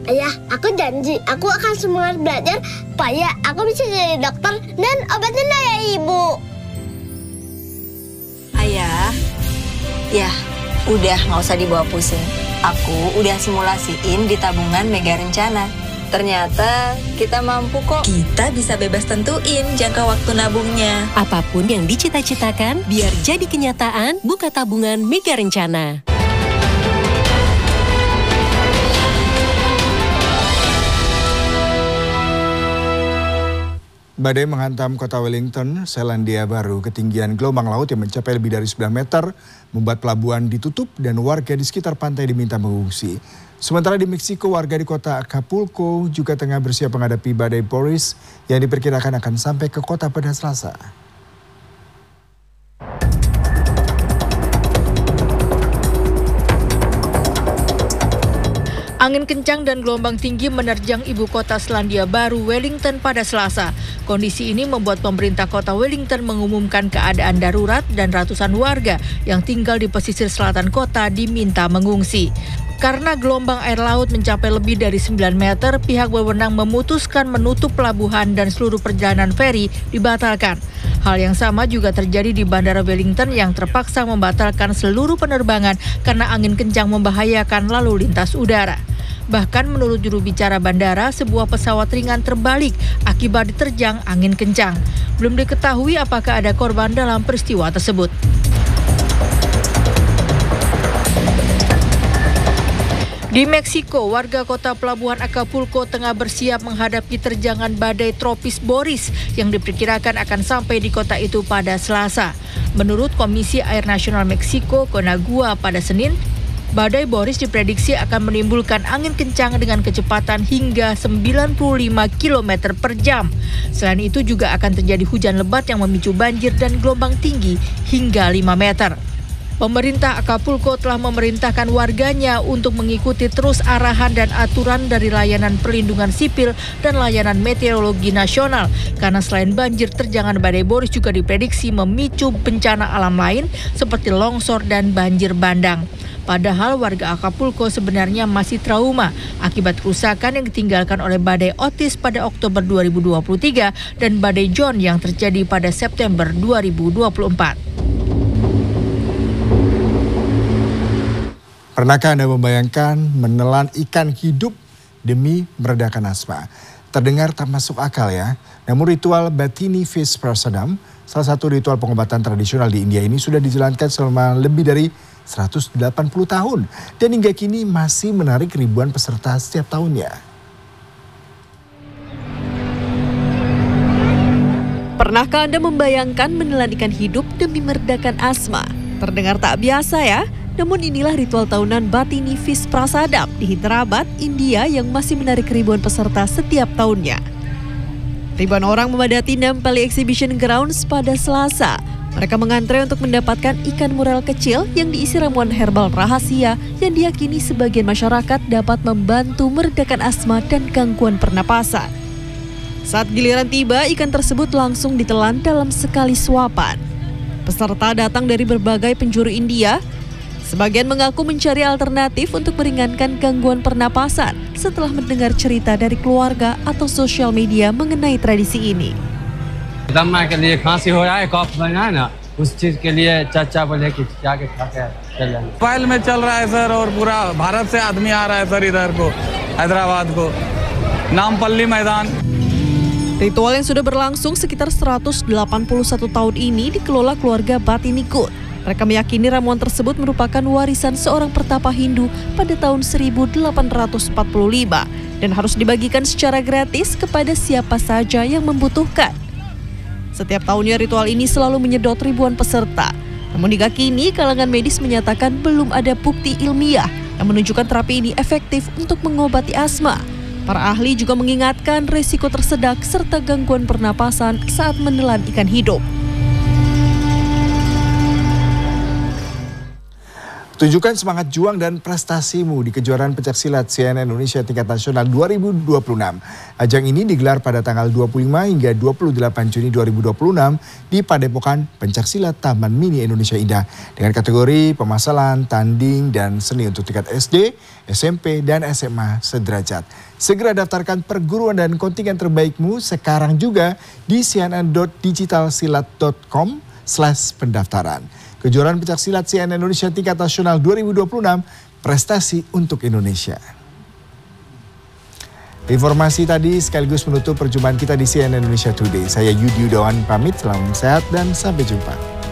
Ayah, aku janji aku akan semangat belajar supaya aku bisa jadi dokter dan obatin ayah ibu. Ayah, ya udah nggak usah dibawa pusing. Aku udah simulasiin di tabungan Mega Rencana. Ternyata kita mampu kok. Kita bisa bebas tentuin jangka waktu nabungnya. Apapun yang dicita-citakan, biar jadi kenyataan, buka tabungan Mega Rencana. Badai menghantam kota Wellington, Selandia Baru. Ketinggian gelombang laut yang mencapai lebih dari 9 meter membuat pelabuhan ditutup dan warga di sekitar pantai diminta mengungsi. Sementara di Meksiko, warga di kota Acapulco juga tengah bersiap menghadapi badai Boris yang diperkirakan akan sampai ke kota pada Selasa. Angin kencang dan gelombang tinggi menerjang ibu kota Selandia Baru, Wellington pada Selasa. Kondisi ini membuat pemerintah kota Wellington mengumumkan keadaan darurat dan ratusan warga yang tinggal di pesisir selatan kota diminta mengungsi. Karena gelombang air laut mencapai lebih dari 9 meter, pihak berwenang memutuskan menutup pelabuhan dan seluruh perjalanan feri dibatalkan. Hal yang sama juga terjadi di Bandara Wellington yang terpaksa membatalkan seluruh penerbangan karena angin kencang membahayakan lalu lintas udara. Bahkan menurut juru bicara bandara, sebuah pesawat ringan terbalik akibat diterjang angin kencang. Belum diketahui apakah ada korban dalam peristiwa tersebut. Di Meksiko, warga kota pelabuhan Acapulco tengah bersiap menghadapi terjangan badai tropis Boris yang diperkirakan akan sampai di kota itu pada Selasa. Menurut Komisi Air Nasional Meksiko, Conagua, pada Senin, badai Boris diprediksi akan menimbulkan angin kencang dengan kecepatan hingga 95 km per jam. Selain itu juga akan terjadi hujan lebat yang memicu banjir dan gelombang tinggi hingga 5 meter. Pemerintah Acapulco telah memerintahkan warganya untuk mengikuti terus arahan dan aturan dari layanan perlindungan sipil dan layanan meteorologi nasional. Karena selain banjir, terjangan badai Boris juga diprediksi memicu bencana alam lain seperti longsor dan banjir bandang. Padahal warga Acapulco sebenarnya masih trauma akibat kerusakan yang ditinggalkan oleh badai Otis pada Oktober 2023 dan badai John yang terjadi pada September 2024. Pernahkah Anda membayangkan menelan ikan hidup demi meredakan asma? Terdengar tak masuk akal ya. Namun ritual Batini Fish Prasadam, salah satu ritual pengobatan tradisional di India ini sudah dijalankan selama lebih dari 180 tahun. Dan hingga kini masih menarik ribuan peserta setiap tahunnya. Pernahkah Anda membayangkan menelan ikan hidup demi meredakan asma? Terdengar tak biasa ya? Namun inilah ritual tahunan Batini Fish Prasadam di Hyderabad, India yang masih menarik ribuan peserta setiap tahunnya. Ribuan orang memadati Nampally Exhibition Grounds pada Selasa. Mereka mengantre untuk mendapatkan ikan murel kecil yang diisi ramuan herbal rahasia yang diyakini sebagian masyarakat dapat membantu meredakan asma dan gangguan pernapasan. Saat giliran tiba, ikan tersebut langsung ditelan dalam sekali suapan. Peserta datang dari berbagai penjuru India. Sebagian mengaku mencari alternatif untuk meringankan gangguan pernapasan setelah mendengar cerita dari keluarga atau sosial media mengenai tradisi ini. दमा के लिए खांसी हो रहा है कफ बना है ना उस चीज के लिए चाचा बोले कि जाके खा के चलेंगे मोबाइल में चल रहा है सर और पूरा भारत से आदमी आ रहा है सर इधर को हैदराबाद को नामपल्ली मैदान. Ritual yang sudah berlangsung sekitar 181 tahun ini dikelola keluarga Batinikut. Mereka meyakini ramuan tersebut merupakan warisan seorang pertapa Hindu pada tahun 1845 dan harus dibagikan secara gratis kepada siapa saja yang membutuhkan. Setiap tahunnya ritual ini selalu menyedot ribuan peserta. Namun hingga kini kalangan medis menyatakan belum ada bukti ilmiah yang menunjukkan terapi ini efektif untuk mengobati asma. Para ahli juga mengingatkan risiko tersedak serta gangguan pernapasan saat menelan ikan hidup. Tunjukkan semangat juang dan prestasimu di kejuaraan pencaksilat CNN Indonesia tingkat nasional 2026. Ajang ini digelar pada tanggal 25 hingga 28 Juni 2026 di Padepokan Pencaksilat Taman Mini Indonesia Indah dengan kategori pemasalan, tanding, dan seni untuk tingkat SD, SMP, dan SMA sederajat. Segera daftarkan perguruan dan kontingen terbaikmu sekarang juga di cnn.digitalsilat.com/pendaftaran. Kejuaraan pencaksilat CNN Indonesia tingkat nasional 2026, prestasi untuk Indonesia. Informasi tadi sekaligus menutup perjumpaan kita di CNN Indonesia Today. Saya Yudi Yudawan pamit, salam sehat dan sampai jumpa.